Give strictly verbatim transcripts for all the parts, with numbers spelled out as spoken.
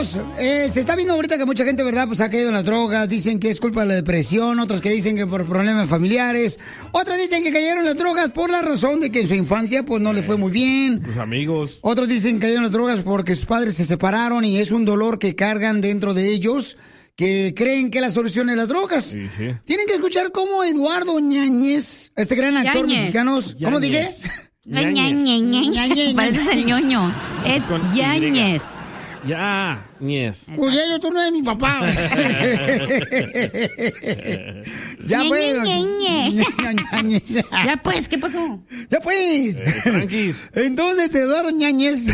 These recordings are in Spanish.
paisanos, eh, se está viendo ahorita que mucha gente, ¿verdad? Pues ha caído en las drogas, dicen que es culpa de la depresión, otros que dicen que por problemas familiares, otros dicen que cayeron en las drogas por la razón de que en su infancia pues no le fue muy bien. Sus amigos. Otros dicen que cayeron en las drogas porque sus padres se separaron y es un dolor que cargan dentro de ellos, que creen que la solución es las drogas. Sí, sí. Tienen que escuchar cómo Eduardo Ñañez, este gran actor Ñañez. mexicano, ¿cómo dije? No, ña, ña, ña, ña. Pareces el ñoño. Es Con Yáñez. Ya, ñez. Pues ya yo, tú no eres mi papá. Ya Ñe, pues. Ñe, Ñe. Ya pues, ¿qué pasó? Ya pues. Eh, tranquis. Entonces, Eduardo Ñañez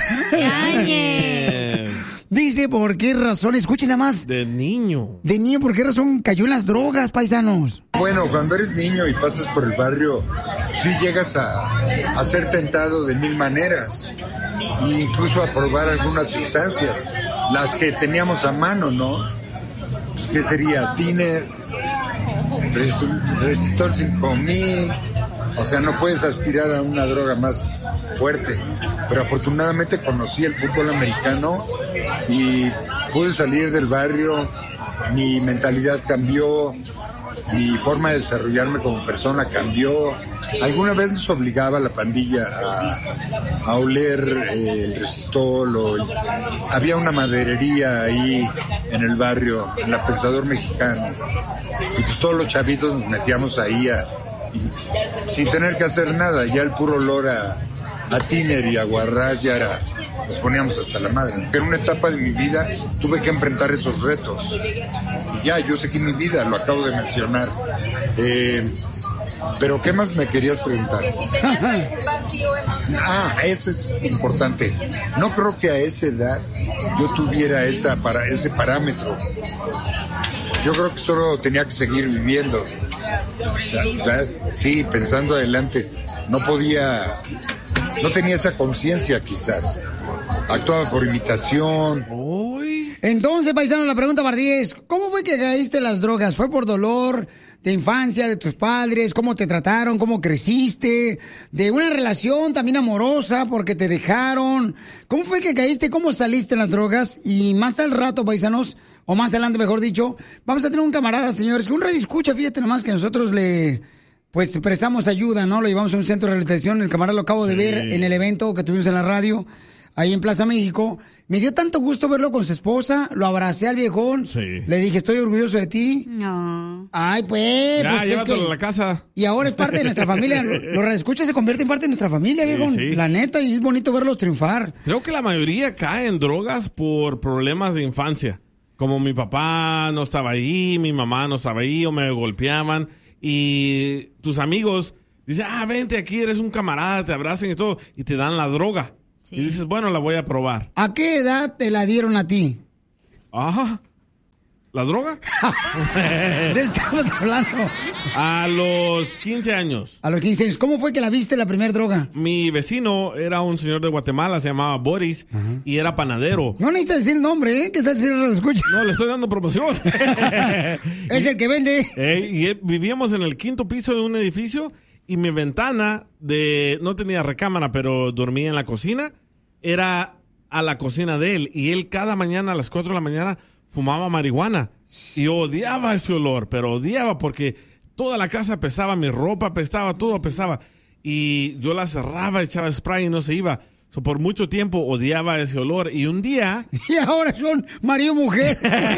Yáñez. dice por qué razón, escuchen nada más. De niño. De niño, ¿por qué razón cayó en las drogas, paisanos? Bueno, cuando eres niño y pasas por el barrio, sí llegas a, a ser tentado de mil maneras, e incluso a probar algunas sustancias, las que teníamos a mano, ¿no? Pues, ¿qué sería? Tiner, Res- Resistol cinco mil, o sea, no puedes aspirar a una droga más fuerte, pero afortunadamente conocí el fútbol americano y pude salir del barrio, mi mentalidad cambió, mi forma de desarrollarme como persona cambió. Alguna vez nos obligaba la pandilla a, a oler eh, el resistol, o el- había una maderería ahí en el barrio, en la Pensador Mexicano, y pues todos los chavitos nos metíamos ahí a, y- sin tener que hacer nada, ya el puro olor a, a tiner y a guarrás ya era, nos poníamos hasta la madre. En una etapa de mi vida tuve que enfrentar esos retos. Y ya, yo seguí mi vida, lo acabo de mencionar. Eh, pero ¿qué más me querías preguntar? Si tenías un vacío emocional. Ah, eso es importante. No creo que a esa edad yo tuviera esa para, ese parámetro. Yo creo que solo tenía que seguir viviendo. O sea, ¿verdad? Sí, pensando adelante. No podía, no tenía esa conciencia quizás. Actuaba por imitación. Uy. Entonces, paisano, la pregunta para ti es, ¿cómo fue que caíste en las drogas? ¿Fue por dolor de infancia de tus padres? ¿Cómo te trataron? ¿Cómo creciste? ¿De una relación también amorosa porque te dejaron? ¿Cómo fue que caíste? ¿Cómo saliste en las drogas? Y más al rato, paisanos, o más adelante, mejor dicho, vamos a tener un camarada, señores, que un radio escucha, fíjate nomás que nosotros le... Pues prestamos ayuda, ¿no? Lo llevamos a un centro de rehabilitación. El camarada lo acabo de Sí. ver en el evento que tuvimos en la radio, ahí en Plaza México. Me dio tanto gusto verlo con su esposa. Lo abracé al viejón. Sí. Le dije, estoy orgulloso de ti. No. Ay, pues. Ya, pues es llévatelo que- a la casa. Y ahora es parte de nuestra familia. Los escucha se convierte en parte de nuestra familia, Sí, viejón. sí. La neta, y es bonito verlos triunfar. Creo que la mayoría cae en drogas por problemas de infancia. Como mi papá no estaba ahí, mi mamá no estaba ahí, o me golpeaban. Y tus amigos dicen, ah, vente aquí, eres un camarada, te abrazan y todo, y te dan la droga. Sí. Y dices, bueno, la voy a probar. ¿A qué edad te la dieron a ti? Ajá. ¿La droga? ¿De qué estamos hablando? A los quince años. A los quince años. ¿Cómo fue que la viste la primera droga? Mi vecino era un señor de Guatemala, se llamaba Boris, y era panadero. No necesitas decir el nombre, ¿eh? Que está el señor lo escucha. No, le estoy dando promoción. Es el que vende. Eh, y eh, vivíamos en el quinto piso de un edificio y mi ventana de no tenía recámara, pero dormía en la cocina, era a la cocina de él. Y él cada mañana a las cuatro de la mañana fumaba marihuana. Y yo odiaba ese olor, pero odiaba porque toda la casa apestaba, mi ropa apestaba, todo apestaba. Y yo la cerraba, echaba spray y no se iba. So, por mucho tiempo odiaba ese olor. Y un día... Y ahora son marido y mujer.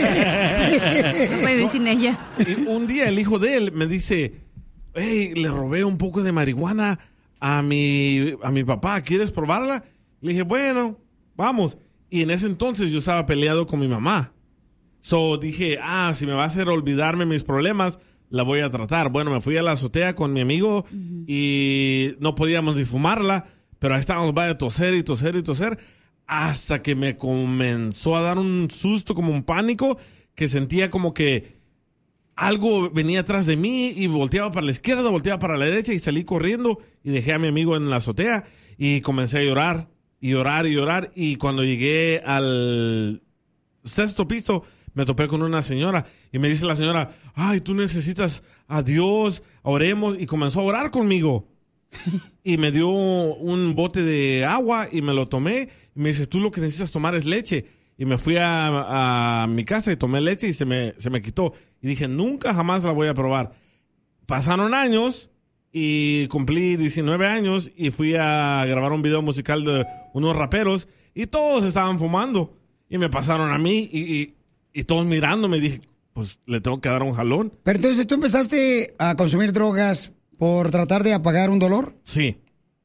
No puede vivir sin ella. Y un día el hijo de él me dice, hey, le robé un poco de marihuana a mi, a mi papá, ¿quieres probarla? Le dije, bueno, vamos. Y en ese entonces yo estaba peleado con mi mamá. So dije, ah, si me va a hacer olvidarme mis problemas, la voy a tratar. Bueno, me fui a la azotea con mi amigo y no podíamos ni fumarla, pero ahí estábamos, vaya, toser y toser y toser, hasta que me comenzó a dar un susto, como un pánico, que sentía como que algo venía atrás de mí y volteaba para la izquierda, volteaba para la derecha y salí corriendo y dejé a mi amigo en la azotea y comencé a llorar y llorar y llorar. Y cuando llegué al sexto piso me topé con una señora y me dice la señora, ay, tú necesitas a Dios, oremos, y comenzó a orar conmigo. Y me dio un bote de agua y me lo tomé y me dice, tú lo que necesitas tomar es leche. Y me fui a, a mi casa y tomé leche y se me, se me quitó. Y dije, nunca jamás la voy a probar. Pasaron años y cumplí diecinueve años y fui a grabar un video musical de unos raperos y todos estaban fumando. Y me pasaron a mí y, y, y todos mirándome. Dije, pues le tengo que dar un jalón. Pero entonces, ¿tú empezaste a consumir drogas por tratar de apagar un dolor? Sí.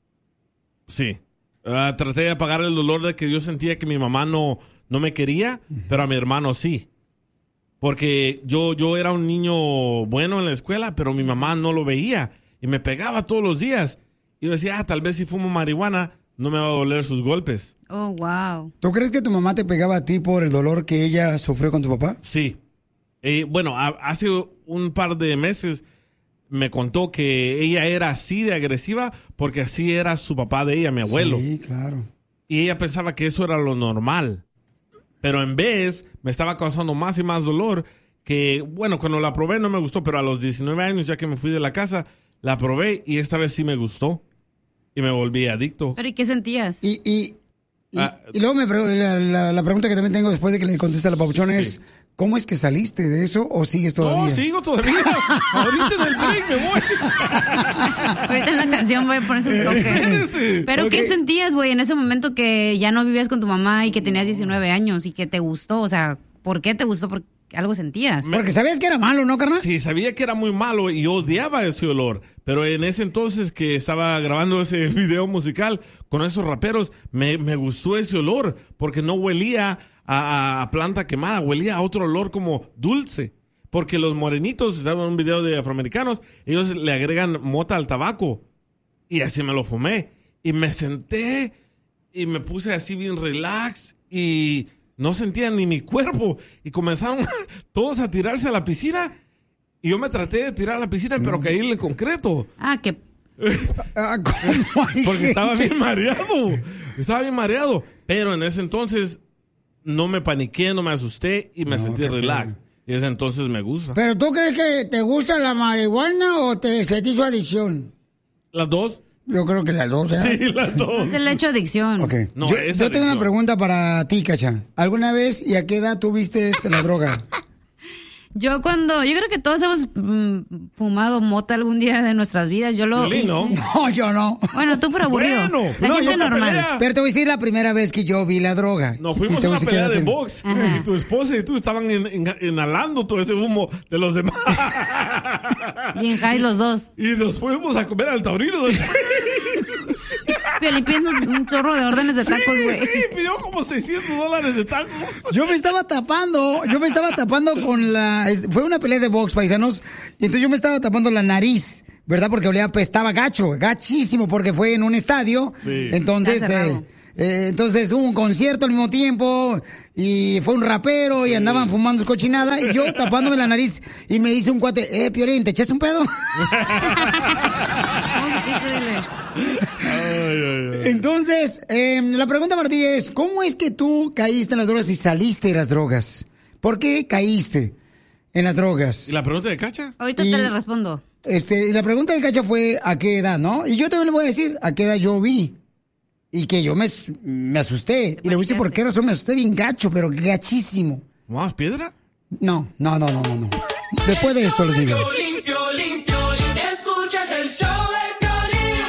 Sí. Uh, traté de apagar el dolor de que yo sentía que mi mamá no, no me quería, uh-huh. pero a mi hermano sí. Porque yo, yo era un niño bueno en la escuela, pero mi mamá no lo veía y me pegaba todos los días. Y yo decía, ah, tal vez si fumo marihuana no me va a doler sus golpes. Oh, wow. ¿Tú crees que tu mamá te pegaba a ti por el dolor que ella sufrió con tu papá? Sí. Eh, bueno, a, hace un par de meses me contó que ella era así de agresiva porque así era su papá de ella, mi abuelo. Sí, claro. Y ella pensaba que eso era lo normal. Pero en vez, me estaba causando más y más dolor que, bueno, cuando la probé no me gustó, pero a los diecinueve años, ya que me fui de la casa, la probé y esta vez sí me gustó. Y me volví adicto. ¿Pero y qué sentías? Y, y, y, ah, y luego me pre- la, la, la pregunta que también tengo después de que le conteste a la papuchona sí. es, ¿cómo es que saliste de eso o sigues todavía? No, sigo todavía. Ahorita en el break me voy. Ahorita en la canción voy a poner su toque. Espérese. ¿Pero okay. qué sentías, güey, en ese momento que ya no vivías con tu mamá y que tenías diecinueve años y que te gustó? O sea, ¿por qué te gustó? Porque algo sentías. Porque sabías que era malo, ¿no, carnal? Sí, sabía que era muy malo y odiaba ese olor. Pero en ese entonces que estaba grabando ese video musical con esos raperos, me, me gustó ese olor porque no huelía a, a planta quemada, huelía a otro olor como dulce. Porque los morenitos, estaba en un video de afroamericanos, ellos le agregan mota al tabaco. Y así me lo fumé. Y me senté y me puse así bien relax y no sentía ni mi cuerpo. Y comenzaron todos a tirarse a la piscina. Y yo me traté de tirar a la piscina, pero caí en el concreto. Ah, que... Porque estaba bien mareado. Estaba bien mareado. Pero en ese entonces no me paniqué, no me asusté y me no, sentí relax. Feo. Y desde entonces me gusta. ¿Pero tú crees que te gusta la marihuana o te, se te hizo adicción? ¿Las dos? Yo creo que las dos, ¿eh? Sí, las dos. Es el hecho de adicción. Ok. No, yo es yo tengo adicción. una pregunta para ti, Cacha. ¿Alguna vez y a qué edad tuviste la droga? Yo cuando, yo creo que todos hemos mm, fumado mota algún día de nuestras vidas. Yo lo Lili, ¿no? No, yo no. Bueno, tú por aburrido. Bueno, la no, gente yo te normal. pelea. Pero te voy a decir la primera vez que yo vi la droga. Nos fuimos Y te a voy una decir pelea qué de edad tengo. box. Ajá. Y tu esposa y tú estaban en- en- inhalando todo ese humo de los demás. Bien high los dos. Y nos fuimos a comer al taurino. Piolín pidiendo un chorro de órdenes de tacos, güey. Sí, sí, pidió como seiscientos dólares de tacos. Yo me estaba tapando, yo me estaba tapando con la... Fue una pelea de box, paisanos, y entonces yo me estaba tapando la nariz, ¿verdad? Porque olía, apestaba gacho, gachísimo, porque fue en un estadio. Sí. Entonces, Está eh, cerrado. eh, entonces hubo un concierto al mismo tiempo, y fue un rapero, y andaban fumando su cochinada, y yo tapándome la nariz, y me dice un cuate, eh, Piolín, ¿te echaste un pedo? ¿Cómo supiste, dile? Ay, ay, ay. Entonces, eh, la pregunta para ti es, ¿cómo es que tú caíste en las drogas y saliste de las drogas? ¿Por qué caíste en las drogas? ¿Y la pregunta de Cacha? Ahorita Y- te le respondo. Este, y la pregunta de Cacha fue ¿a qué edad, no? Y yo también le voy a decir a qué edad yo vi. Y que yo me, me asusté. Y le voy a decir por qué razón me asusté bien gacho, pero gachísimo. ¿Más piedra? No, no, no, no, no, no. Después de esto les digo. Piolín, Piolín, Piolín, escuchas el show de Piolín.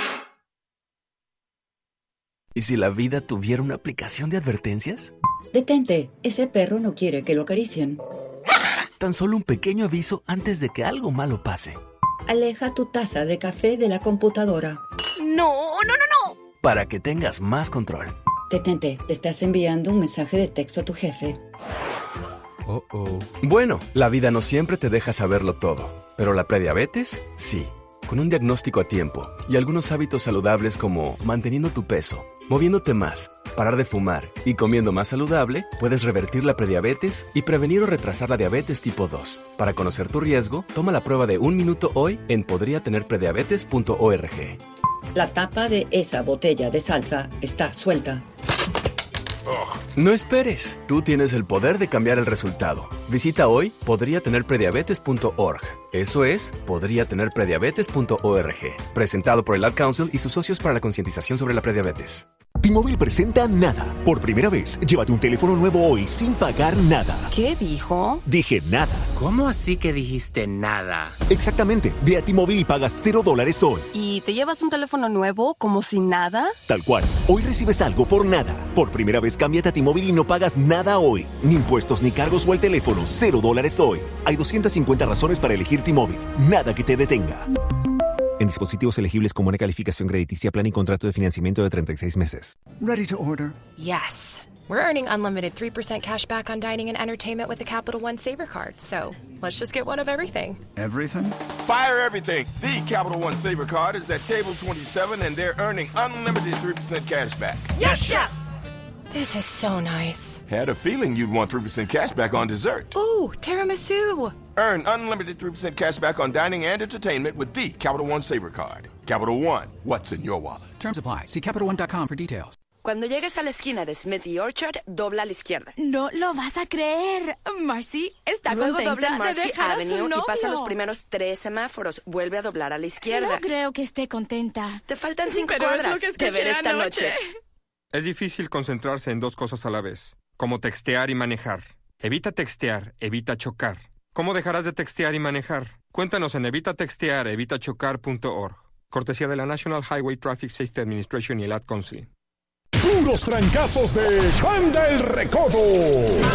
¿Y si la vida tuviera una aplicación de advertencias? Detente, ese perro no quiere que lo acaricien. Tan solo un pequeño aviso antes de que algo malo pase. Aleja tu taza de café de la computadora. No, no, no, no. Para que tengas más control. Detente, te estás enviando un mensaje de texto a tu jefe. Oh, oh. Bueno, la vida no siempre te deja saberlo todo, pero la prediabetes, sí. Con un diagnóstico a tiempo y algunos hábitos saludables como manteniendo tu peso, moviéndote más, parar de fumar y comiendo más saludable, puedes revertir la prediabetes y prevenir o retrasar la diabetes tipo dos. Para conocer tu riesgo, toma la prueba de un minuto hoy en podría tener prediabetes punto org. La tapa de esa botella de salsa está suelta. No esperes, tú tienes el poder de cambiar el resultado. Visita hoy podría tener prediabetes punto org. Eso es podría tener prediabetes punto org. Presentado por el Ad Council y sus socios para la concientización sobre la prediabetes. T-Mobile presenta Nada. Por primera vez, llévate un teléfono nuevo hoy sin pagar nada. ¿Qué dijo? Dije nada. ¿Cómo así que dijiste nada? Exactamente. Ve a T-Mobile y pagas cero dólares hoy. ¿Y te llevas un teléfono nuevo como si nada? Tal cual. Hoy recibes algo por nada. Por primera vez, cámbiate a T-Mobile y no pagas nada hoy. Ni impuestos, ni cargos o el teléfono. Cero dólares hoy. Hay doscientas cincuenta razones para elegir T-Mobile. Nada que te detenga. En dispositivos elegibles con buena calificación crediticia, plan y contrato de financiamiento de treinta y seis meses. Ready to order. Yes. We're earning unlimited three percent cash back on dining and entertainment with the Capital One Saver Card. So let's just get one of everything. Everything? Fire everything. The Capital One Saver Card is at table twenty-seven and they're earning unlimited three percent cash back. Yes, Chef! This is so nice. Had a feeling you'd want three percent cash back on dessert. Ooh, tiramisu. Earn unlimited three percent cash back on dining and entertainment with the Capital One Saver Card. Capital One, what's in your wallet? Terms apply. See Capital One dot com for details. Cuando llegues a la esquina de Smith y Orchard, dobla a la izquierda. No lo vas a creer. Marcy está Luego contenta dobla en Marcy de dejar a su Avenue novio. y pasa los primeros tres semáforos. Vuelve a doblar a la izquierda. No creo que esté contenta. Te faltan cinco Pero cuadras. es lo que Te escuché veré esta anoche. noche. Es difícil concentrarse en dos cosas a la vez, como textear y manejar. Evita textear, evita chocar. ¿Cómo dejarás de textear y manejar? Cuéntanos en evita textear, evita chocar punto org. Cortesía de la National Highway Traffic Safety Administration y el Ad Council. Puros trancazos de Banda El Recodo.